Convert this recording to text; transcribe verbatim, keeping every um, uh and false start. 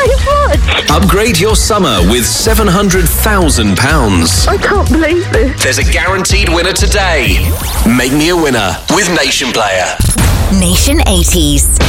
so much. Upgrade your summer with seven hundred thousand pounds. I can't believe this. There's a guaranteed winner today. Make me a winner with Nation Player. Nation eighties.